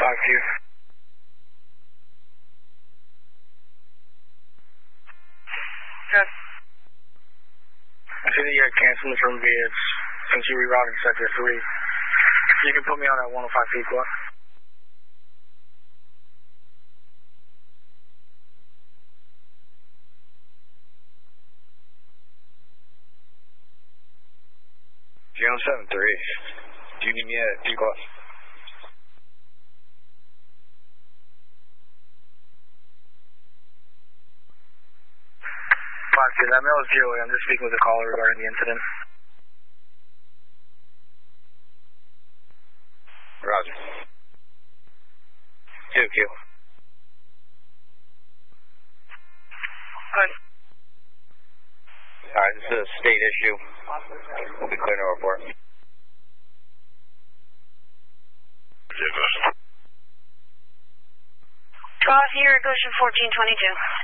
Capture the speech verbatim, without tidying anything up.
five two. Good. I see that you had canceled from V H since you rerouted to Sector three. You can put me on at one oh five feet plus. zero seven three. Do you need me at P plus? five two, that mail is Joey. I'm just speaking with the caller regarding the incident. Roger. two Q. Good. Alright, this is a state issue. We'll be clear to report. Draw here, Goshen fourteen twenty-two.